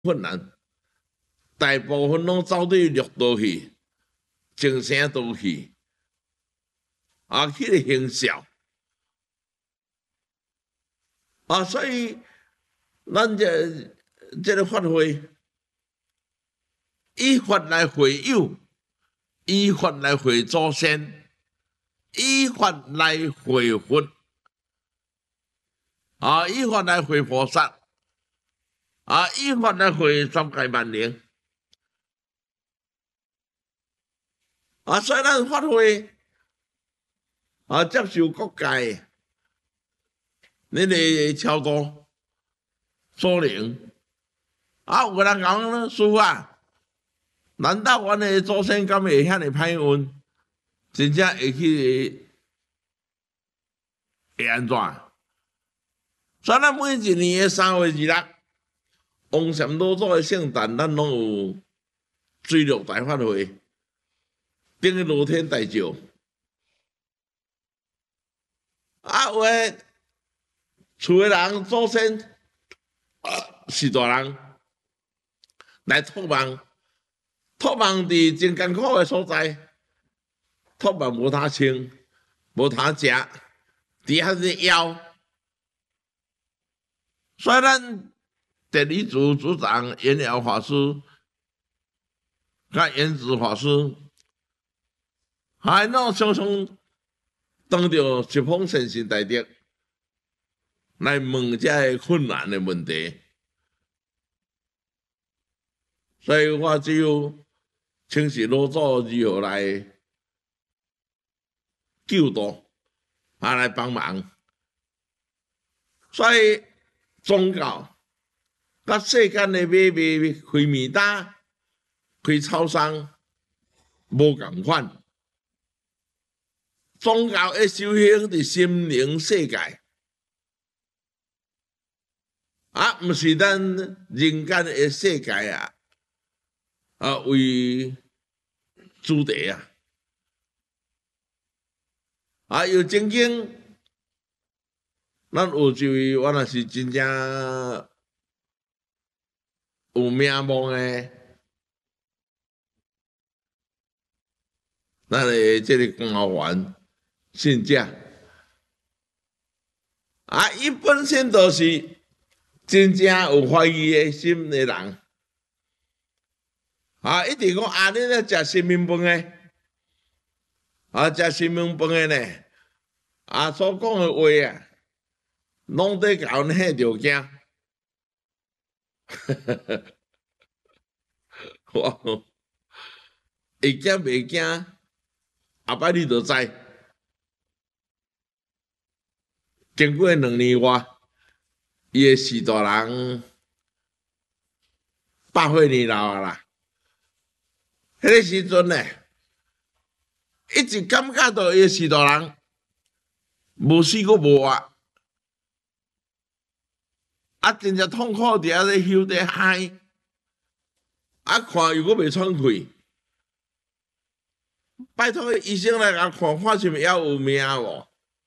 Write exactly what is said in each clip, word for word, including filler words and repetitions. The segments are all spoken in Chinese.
分人，大部分拢走对绿道去，精神道去，啊，迄个形象，啊，所以咱这这个法会，以法来会友，以法来会祖先，以法来会佛，啊，以法来会菩萨，啊，以法来会三界万灵。啊，所以咱发挥啊，接受各界你个超度所灵啊，有人讲师傅啊，难道阮的祖先敢会遐尼歹运？真正会去会安怎？所以咱每一年的三月二六，王禅老祖的圣诞，咱拢有水陆大法会，顶个露天大照。啊，有诶，厝诶人祖先是大人来托梦，托梦伫真艰苦诶所在，托梦无通穿，无通食，伫遐日枵，所以咱第二组组长严瑶法师、甲严子法师，还喏常常当着一方先生大德来问这困难的问题，所以我只有请示老祖如何来救度，啊来帮忙。所以宗教甲世间的买卖、开面搭、开超商无共款。宗教的修行伫心灵世界，啊，毋是咱人间的世界啊，啊为主题啊，啊有正经，咱有一位我若是真正有名望的，咱的这个官员。信者啊，伊本身就是真正有怀疑的心的人啊，一直讲啊，你咧食新民饭的啊，食新民饭的呢啊，所讲的话啊，拢得甲阮吓着惊。我会惊袂惊？后摆你就知。经过两年外，伊个四大人百岁年老啊啦。迄个时阵呢，一直感觉到伊个四大人无死过无活，啊，真正痛苦伫遐咧休咧嗨，啊，看又阁袂喘气。拜托医生来甲看，看是毋是还有命无？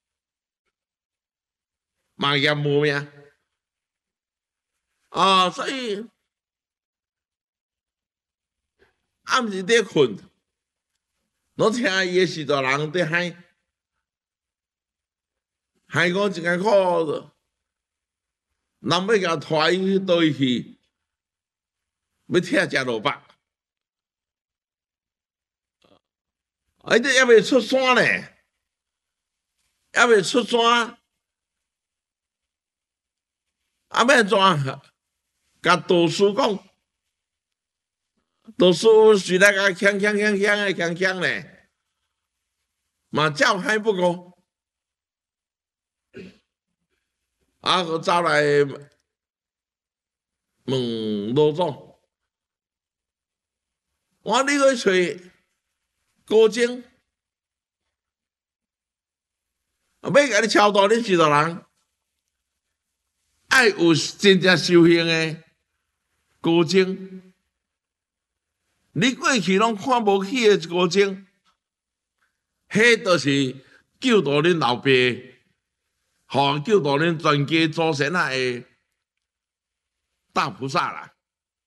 嘛验无命，啊、哦，所以暗时伫困，我听伊个四大人伫喊，喊讲真艰苦，人要甲拖伊倒去，要拆食落腹，啊，这还未出山呢，还未出山。啊，要怎？甲道士讲，道士是来甲锵锵锵锵的锵锵咧，嘛照还不过，啊，佮走来问老祖，我你去找高僧，要甲你超度恁四大人。爱有真正修行的高僧，你过去拢看无起的高僧，迄就是救度恁老爸，吼救度恁全家祖先啊的大菩萨啦。